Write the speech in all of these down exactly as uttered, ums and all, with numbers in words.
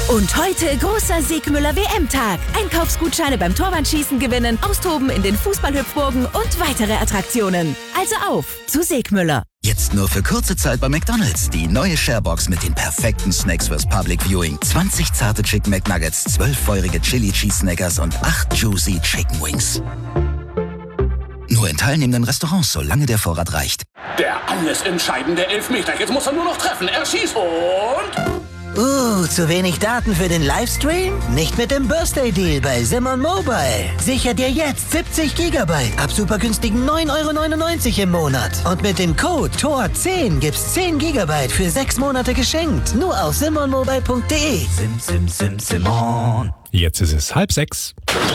Und heute großer Segmüller W M-Tag. Einkaufsgutscheine beim Torwandschießen gewinnen, austoben in den Fußballhüpfburgen und weitere Attraktionen. Also auf zu Segmüller. Jetzt nur für kurze Zeit bei McDonald's. Die neue Sharebox mit den perfekten Snacks fürs Public Viewing. zwanzig zarte Chicken McNuggets, zwölf feurige Chili Cheese Snackers und acht Juicy Chicken Wings. Nur in teilnehmenden Restaurants, solange der Vorrat reicht. Der alles entscheidende Elfmeter. Jetzt muss er nur noch treffen. Er schießt und... Uh, zu wenig Daten für den Livestream? Nicht mit dem Birthday Deal bei Simon Mobile. Sicher dir jetzt siebzig Gigabyte ab super günstigen neun Euro neunundneunzig im Monat. Und mit dem Code T O R zehn gibt's zehn Gigabyte für sechs Monate geschenkt. Nur auf simon mobile punkt de. Sim, sim, sim, Simon. Jetzt ist es halb sechs.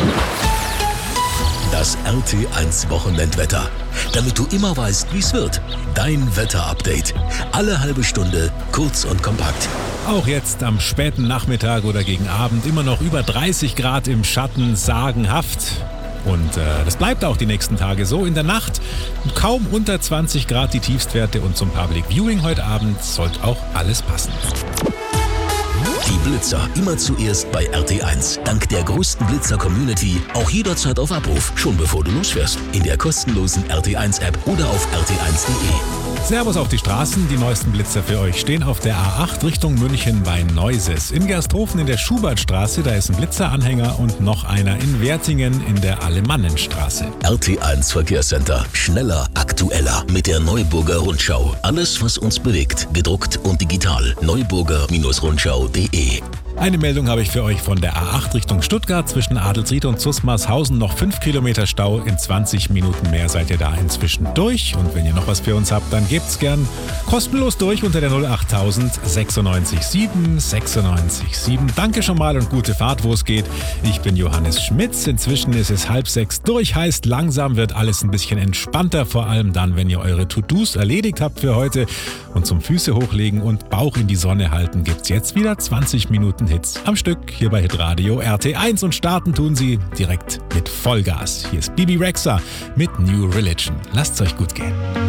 Das R T eins Wochenendwetter. Damit du immer weißt, wie es wird. Dein Wetterupdate. Alle halbe Stunde, kurz und kompakt. Auch jetzt am späten Nachmittag oder gegen Abend immer noch über dreißig Grad im Schatten, sagenhaft. Und äh, das bleibt auch die nächsten Tage so. In der Nacht kaum unter zwanzig Grad die Tiefstwerte und zum Public Viewing heute Abend sollte auch alles passen. Die Blitzer immer zuerst bei R T eins. Dank der größten Blitzer-Community auch jederzeit auf Abruf, schon bevor du losfährst. In der kostenlosen R T eins App oder auf r t eins punkt de. Servus auf die Straßen, die neuesten Blitzer für euch stehen auf der A acht Richtung München bei Neuses. In Gersthofen in der Schubertstraße, da ist ein Blitzeranhänger und noch einer in Wertingen in der Alemannenstraße. R T eins Verkehrscenter. Schneller, aktueller mit der Neuburger Rundschau. Alles, was uns bewegt, gedruckt und digital. neuburger Rundschau punkt de. Eine Meldung habe ich für euch von der A acht Richtung Stuttgart. Zwischen Adelsried und Zusmarshausen noch fünf Kilometer Stau. In zwanzig Minuten mehr seid ihr da inzwischen durch. Und wenn ihr noch was für uns habt, dann gebt's gern kostenlos durch unter der null acht null null sechsundneunzig sieben sechsundneunzig sieben. Danke schon mal und gute Fahrt, wo es geht. Ich bin Johannes Schmitz. Inzwischen ist es halb sechs durch. Heißt, langsam wird alles ein bisschen entspannter. Vor allem dann, wenn ihr eure To-Dos erledigt habt für heute. Und zum Füße hochlegen und Bauch in die Sonne halten gibt's jetzt wieder zwanzig Minuten Hits am Stück hier bei Hitradio R T eins und starten tun sie direkt mit Vollgas. Hier ist Bibi Rexha mit New Religion. Lasst's euch gut gehen.